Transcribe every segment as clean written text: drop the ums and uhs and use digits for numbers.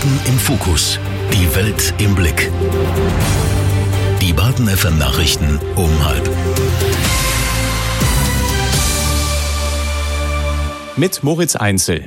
Baden im Fokus. Die Welt im Blick. Die Baden FM Nachrichten um 12:30. Mit Moritz Einzel.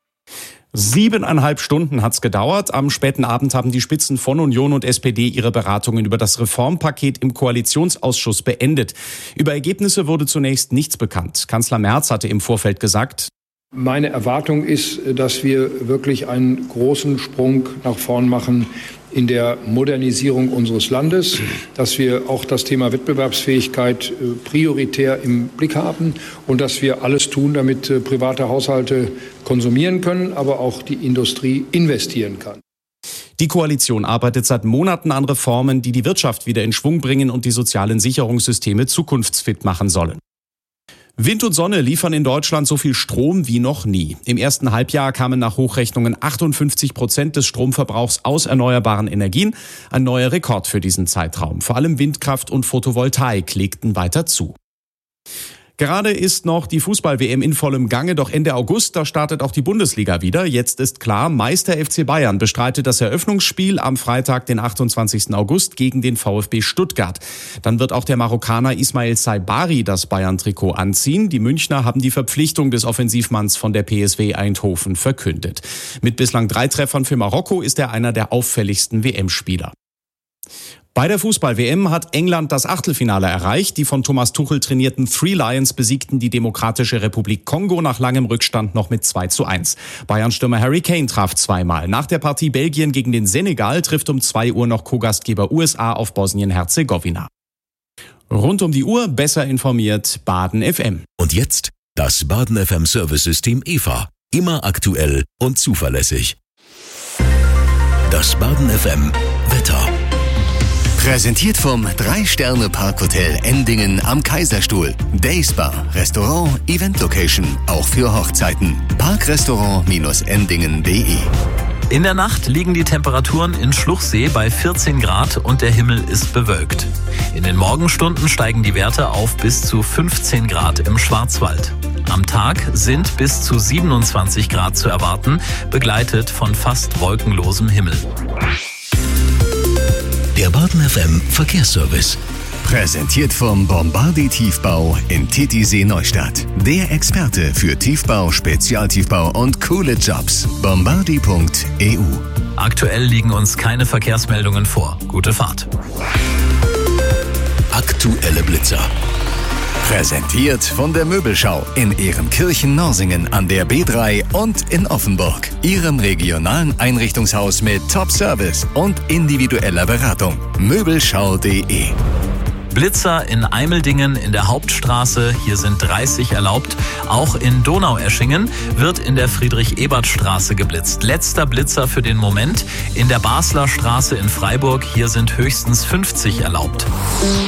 7,5 Stunden hat's gedauert. Am späten Abend haben die Spitzen von Union und SPD ihre Beratungen über das Reformpaket im Koalitionsausschuss beendet. Über Ergebnisse wurde zunächst nichts bekannt. Kanzler Merz hatte im Vorfeld gesagt: Meine Erwartung ist, dass wir wirklich einen großen Sprung nach vorn machen in der Modernisierung unseres Landes, dass wir auch das Thema Wettbewerbsfähigkeit prioritär im Blick haben und dass wir alles tun, damit private Haushalte konsumieren können, aber auch die Industrie investieren kann. Die Koalition arbeitet seit Monaten an Reformen, die die Wirtschaft wieder in Schwung bringen und die sozialen Sicherungssysteme zukunftsfit machen sollen. Wind und Sonne liefern in Deutschland so viel Strom wie noch nie. Im ersten Halbjahr kamen nach Hochrechnungen 58% des Stromverbrauchs aus erneuerbaren Energien. Ein neuer Rekord für diesen Zeitraum. Vor allem Windkraft und Photovoltaik legten weiter zu. Gerade ist noch die Fußball-WM in vollem Gange, doch Ende August, da startet auch die Bundesliga wieder. Jetzt ist klar, Meister FC Bayern bestreitet das Eröffnungsspiel am Freitag, den 28. August, gegen den VfB Stuttgart. Dann wird auch der Marokkaner Ismail Saibari das Bayern-Trikot anziehen. Die Münchner haben die Verpflichtung des Offensivmanns von der PSV Eindhoven verkündet. Mit bislang 3 Treffern für Marokko ist er einer der auffälligsten WM-Spieler. Bei der Fußball-WM hat England das Achtelfinale erreicht. Die von Thomas Tuchel trainierten Three Lions besiegten die Demokratische Republik Kongo nach langem Rückstand noch mit 2:1. Bayern-Stürmer Harry Kane traf zweimal. Nach der Partie Belgien gegen den Senegal trifft um 2 Uhr noch Co-Gastgeber USA auf Bosnien-Herzegowina. Rund um die Uhr besser informiert Baden FM. Und jetzt das Baden FM Service-System EVA. Immer aktuell und zuverlässig. Das Baden FM Wetter. Präsentiert vom 3-Sterne-Parkhotel Endingen am Kaiserstuhl. Dayspa, Restaurant, Event-Location, auch für Hochzeiten. Parkrestaurant-endingen.de. In der Nacht liegen die Temperaturen in Schluchsee bei 14 Grad und der Himmel ist bewölkt. In den Morgenstunden steigen die Werte auf bis zu 15 Grad im Schwarzwald. Am Tag sind bis zu 27 Grad zu erwarten, begleitet von fast wolkenlosem Himmel. Der Baden FM Verkehrsservice. Präsentiert vom Bombardi Tiefbau in Titisee Neustadt. Der Experte für Tiefbau, Spezialtiefbau und coole Jobs. Bombardi.eu. Aktuell liegen uns keine Verkehrsmeldungen vor. Gute Fahrt. Aktuelle Blitzer. Präsentiert von der Möbelschau in Ehrenkirchen-Norsingen an der B3 und in Offenburg. Ihrem regionalen Einrichtungshaus mit Top-Service und individueller Beratung. Möbelschau.de. Blitzer in Eimeldingen in der Hauptstraße, hier sind 30 erlaubt. Auch in Donaueschingen wird in der Friedrich-Ebert-Straße geblitzt. Letzter Blitzer für den Moment in der Basler Straße in Freiburg, hier sind höchstens 50 erlaubt.